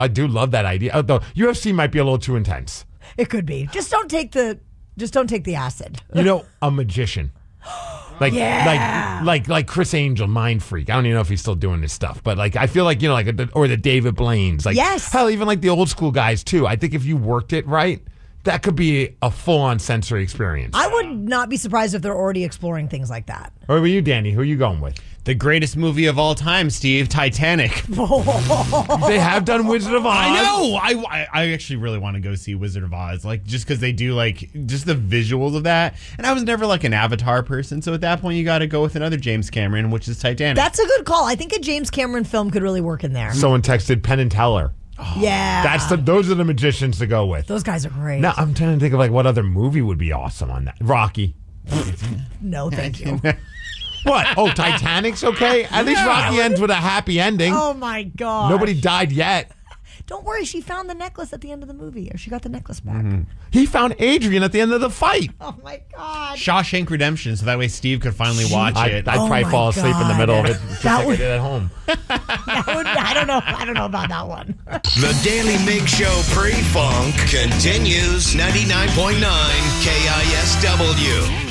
I do love that idea. Although UFC might be a little too intense. It could be. Just don't take the acid. A magician. Like Chris Angel, Mind Freak. I don't even know if he's still doing this stuff, but I feel like or the David Blaine's. Yes. Hell, even the old school guys too. I think if you worked it right, that could be a full-on sensory experience. I would not be surprised if they're already exploring things like that. Or were you, Danny? Who are you going with? The greatest movie of all time, Steve, Titanic. They have done Wizard of Oz. I know. I actually really want to go see Wizard of Oz, just because they do just the visuals of that. And I was never an Avatar person, so at that point you got to go with another James Cameron, which is Titanic. That's a good call. I think a James Cameron film could really work in there. Someone texted Penn and Teller. Oh, yeah. Those are the magicians to go with. Those guys are great. Now I'm trying to think of what other movie would be awesome on that. Rocky. No, thank you. What? Oh, Titanic's okay? At least Rocky ends with a happy ending. Oh my God. Nobody died yet. Don't worry, she found the necklace at the end of the movie, or she got the necklace back. He found Adrian at the end of the fight. Oh my God. Shawshank Redemption, so that way Steve could finally watch it. I'd probably fall asleep in the middle of it, just like I did at home. I don't know about that one. The Daily Mig Show pre-funk continues. 99.9 KISW.